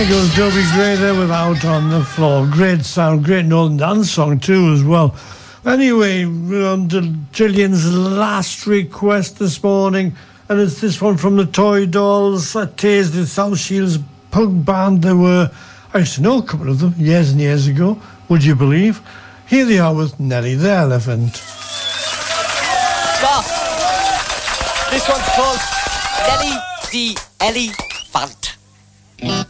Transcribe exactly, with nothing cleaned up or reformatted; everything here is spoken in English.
There goes Dobie Gray there with Out on the Floor. Great sound, great Northern dance song too as well. Anyway, we're on to Gillian's last request this morning, and it's this one from the Toy Dolls. A Taste of South Shields punk band they were. I used to know a couple of them years and years ago, would you believe? Here they are with Nelly the Elephant. Stop! This one's called Nelly the Elephant.